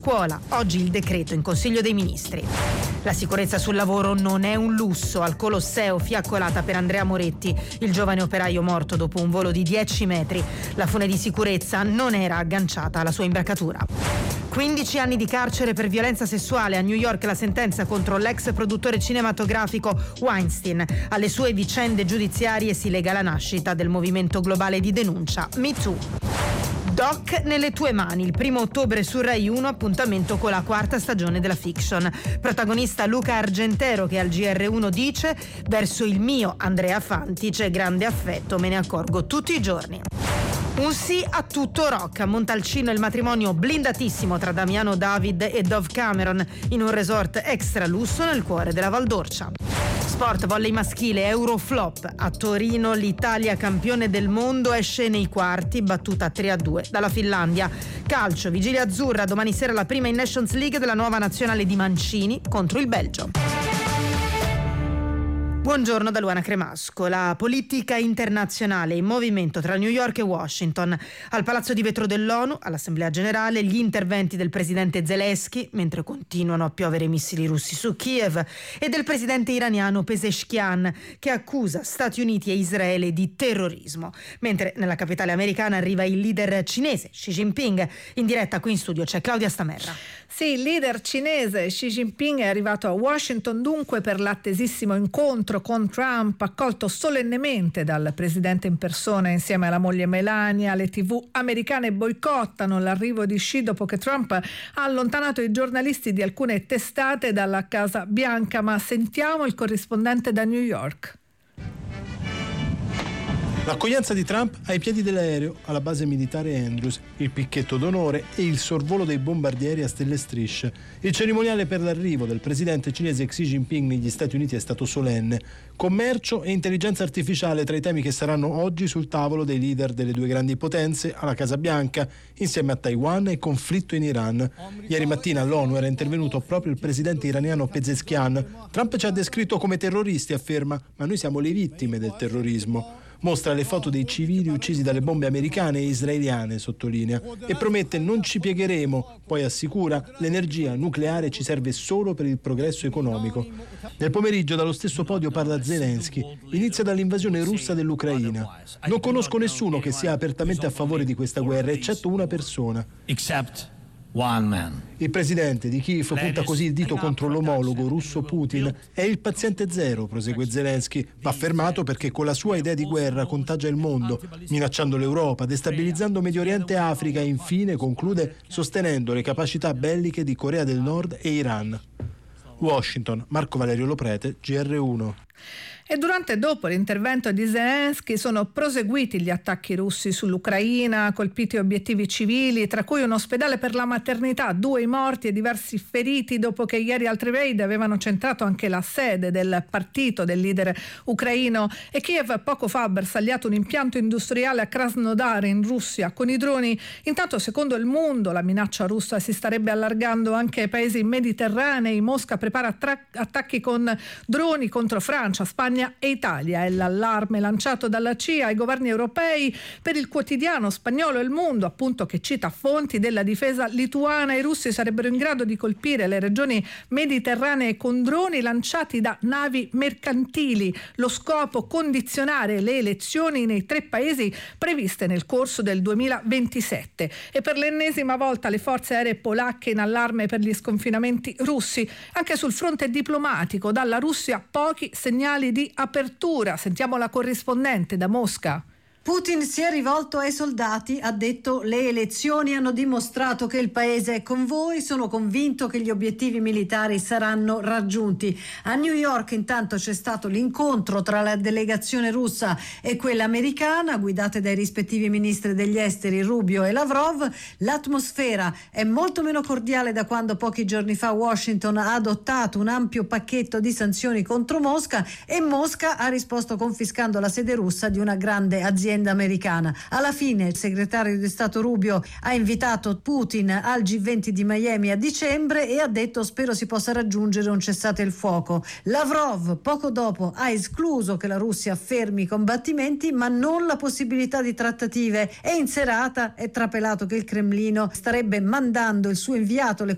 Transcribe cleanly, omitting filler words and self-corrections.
scuola. Oggi il decreto in Consiglio dei Ministri. La sicurezza sul lavoro non è un lusso. Al Colosseo fiaccolata per Andrea Moretti, il giovane operaio morto dopo un volo di 10 metri. La fune di sicurezza non era agganciata alla sua imbracatura. 15 anni di carcere per violenza sessuale. A New York la sentenza contro l'ex produttore cinematografico Weinstein. Alle sue vicende giudiziarie si lega la nascita del movimento globale di denuncia Me Too. Doc nelle tue mani, il 1 ottobre su Rai 1, appuntamento con la 4ª stagione della fiction. Protagonista Luca Argentero che al GR1 dice: verso il mio Andrea Fanti c'è grande affetto, me ne accorgo tutti i giorni. Un sì a tutto rock. A Montalcino il matrimonio blindatissimo tra Damiano David e Dove Cameron in un resort extra lusso nel cuore della Val d'Orcia. Sport, volley maschile, Euroflop. A Torino l'Italia campione del mondo esce nei quarti, battuta 3-2 dalla Finlandia. Calcio, vigilia azzurra, domani sera la prima in Nations League della nuova nazionale di Mancini contro il Belgio. Buongiorno da Luana Cremasco. La politica internazionale in movimento tra New York e Washington. Al Palazzo di Vetro dell'ONU, all'Assemblea Generale, gli interventi del presidente Zelensky, mentre continuano a piovere missili russi su Kiev, e del presidente iraniano Pezeshkian, che accusa Stati Uniti e Israele di terrorismo. Mentre nella capitale americana arriva il leader cinese Xi Jinping. In diretta qui in studio c'è Claudia Stamerra. Sì, il leader cinese Xi Jinping è arrivato a Washington dunque per l'attesissimo incontro con Trump, accolto solennemente dal presidente in persona insieme alla moglie Melania. Le TV americane boicottano l'arrivo di Xi dopo che Trump ha allontanato i giornalisti di alcune testate dalla Casa Bianca, ma sentiamo il corrispondente da New York. L'accoglienza di Trump ai piedi dell'aereo alla base militare Andrews, il picchetto d'onore e il sorvolo dei bombardieri a stelle e strisce. Il cerimoniale per l'arrivo del presidente cinese Xi Jinping negli Stati Uniti è stato solenne. Commercio e intelligenza artificiale tra i temi che saranno oggi sul tavolo dei leader delle due grandi potenze alla Casa Bianca, insieme a Taiwan e conflitto in Iran. Ieri mattina all'ONU era intervenuto proprio il presidente iraniano Pezeshkian. Trump ci ha descritto come terroristi, afferma, ma noi siamo le vittime del terrorismo. Mostra le foto dei civili uccisi dalle bombe americane e israeliane, sottolinea, e promette non ci piegheremo, poi assicura l'energia nucleare ci serve solo per il progresso economico. Nel pomeriggio dallo stesso podio parla Zelensky, inizia dall'invasione russa dell'Ucraina. Non conosco nessuno che sia apertamente a favore di questa guerra, eccetto una persona. Il presidente di Kiev punta così il dito contro l'omologo russo Putin. È il paziente zero, prosegue Zelensky. Va fermato perché con la sua idea di guerra contagia il mondo, minacciando l'Europa, destabilizzando Medio Oriente e Africa e infine, conclude, sostenendo le capacità belliche di Corea del Nord e Iran. Washington, Marco Valerio Loprete, GR1. E durante e dopo l'intervento di Zelensky sono proseguiti gli attacchi russi sull'Ucraina, colpiti obiettivi civili, tra cui un ospedale per la maternità, 2 i morti e diversi feriti dopo che ieri altri raid avevano centrato anche la sede del partito del leader ucraino. E Kiev poco fa ha bersagliato un impianto industriale a Krasnodar in Russia con i droni. Intanto, secondo Il Mondo, la minaccia russa si starebbe allargando anche ai paesi mediterranei. Mosca prepara attacchi con droni contro Francia, Spagna e Italia. È l'allarme lanciato dalla CIA ai governi europei per il quotidiano spagnolo Il Mundo, appunto, che cita fonti della difesa lituana. I russi sarebbero in grado di colpire le regioni mediterranee con droni lanciati da navi mercantili. Lo scopo: condizionare le elezioni nei 3 paesi previste nel corso del 2027. E per l'ennesima volta le forze aeree polacche in allarme per gli sconfinamenti russi. Anche sul fronte diplomatico, dalla Russia pochi segnali di apertura. Sentiamo la corrispondente da Mosca. Putin si è rivolto ai soldati, ha detto: le elezioni hanno dimostrato che il paese è con voi, sono convinto che gli obiettivi militari saranno raggiunti. A New York intanto c'è stato l'incontro tra la delegazione russa e quella americana, guidate dai rispettivi ministri degli esteri Rubio e Lavrov. L'atmosfera è molto meno cordiale da quando pochi giorni fa Washington ha adottato un ampio pacchetto di sanzioni contro Mosca e Mosca ha risposto confiscando la sede russa di una grande azienda americana. Alla fine il segretario di Stato Rubio ha invitato Putin al G20 di Miami a dicembre e ha detto: spero si possa raggiungere un cessate il fuoco. Lavrov poco dopo ha escluso che la Russia fermi i combattimenti ma non la possibilità di trattative, e in serata è trapelato che il Cremlino starebbe mandando il suo inviato,